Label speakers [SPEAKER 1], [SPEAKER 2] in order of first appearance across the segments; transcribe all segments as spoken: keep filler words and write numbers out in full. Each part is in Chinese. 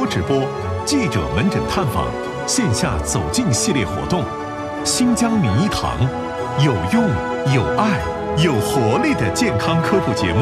[SPEAKER 1] 直播、记者门诊探访、线下走进系列活动，新疆名医堂，有用、有爱、有活力的健康科普节目。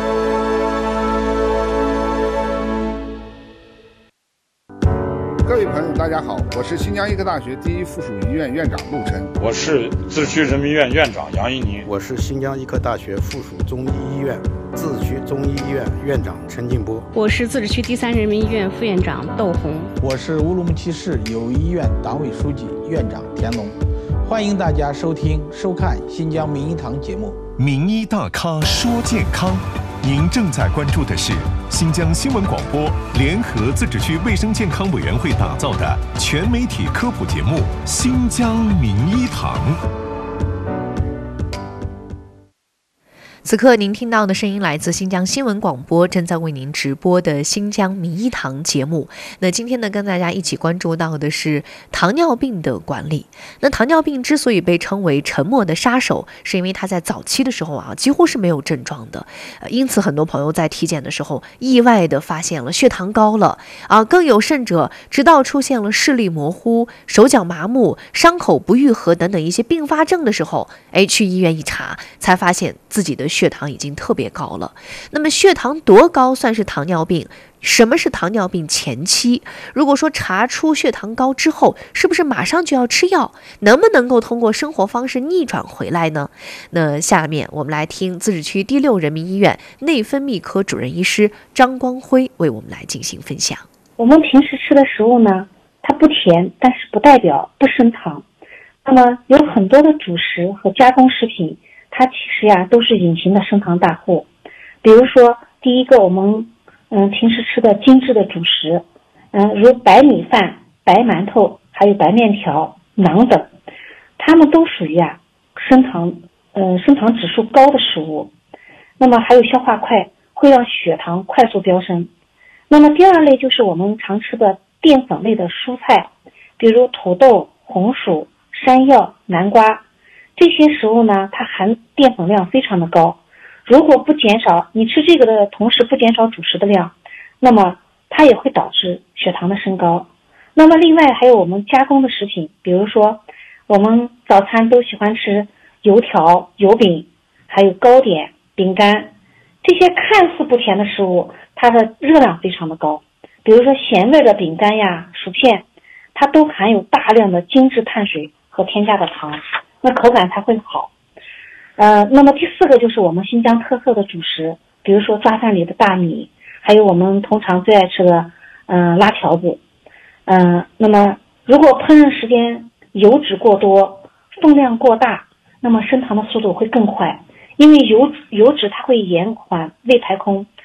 [SPEAKER 2] 各位朋友，大家好，我是新疆医科大学第一附属医院院长陆晨。
[SPEAKER 3] 我是自治区人民医院院长杨一宁。
[SPEAKER 4] 我是新疆医科大学附属中医医院自治区中医医院院长陈进波。
[SPEAKER 5] 我是自治区第三人民医院副院长窦红。
[SPEAKER 6] 我是乌鲁木齐市友谊医院党委书记院长田龙。欢迎大家收听收看新疆名医堂节目。
[SPEAKER 1] 名医大咖说健康，您正在关注的是新疆新闻广播联合自治区卫生健康委员会打造的全媒体科普节目《新疆名医堂》。
[SPEAKER 7] 此刻您听到的声音来自新疆新闻广播正在为您直播的新疆名医堂节目。那今天呢，跟大家一起关注到的是糖尿病的管理。那糖尿病之所以被称为沉默的杀手，是因为它在早期的时候啊，几乎是没有症状的。呃、因此很多朋友在体检的时候意外的发现了血糖高了啊，更有甚者直到出现了视力模糊、手脚麻木、伤口不愈合等等一些并发症的时候，哎，去医院一查，才发现自己的血糖已经特别高了。那么血糖多高算是糖尿病？什么是糖尿病前期？如果说查出血糖高之后，是不是马上就要吃药？能不能够通过生活方式逆转回来呢？那下面我们来听自治区第六人民医院内分泌科主任医师张光辉为我们来进行分享。
[SPEAKER 8] 我们平时吃的食物呢，它不甜，但是不代表不升糖。那么有很多的主食和加工食品，它其实呀都是隐形的升糖大户。比如说第一个，我们嗯平时吃的精致的主食，嗯如白米饭、白馒头还有白面条、馕等，它们都属于啊升糖嗯升糖指数高的食物。那么还有消化快，会让血糖快速飙升。那么第二类就是我们常吃的淀粉类的蔬菜，比如土豆、红薯、山药、南瓜，这些食物呢，它含淀粉量非常的高。如果不减少，你吃这个的同时不减少主食的量，那么它也会导致血糖的升高。那么另外还有我们加工的食品，比如说我们早餐都喜欢吃油条、油饼，还有糕点、饼干，这些看似不甜的食物，它的热量非常的高。比如说咸味的饼干呀、薯片，它都含有大量的精致碳水和添加的糖，那口感才会好。呃，那么第四个就是我们新疆特色的主食，比如说抓饭里的大米，还有我们通常最爱吃的嗯、呃、拉条子。嗯、呃，那么如果烹饪时间油脂过多、分量过大，那么升糖的速度会更快，因为油油脂它会延缓胃排空，